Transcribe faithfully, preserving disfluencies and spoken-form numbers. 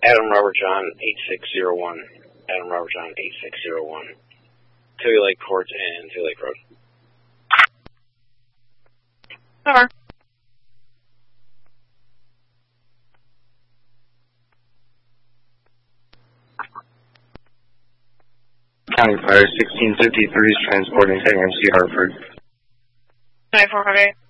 Adam Robert John eight six zero one. Adam Robert John eight six zero one. Tule Lake Court and Tule Lake Road. Over. County Fire sixteen fifty-three is transporting to A M C Hartford. nine four five eight.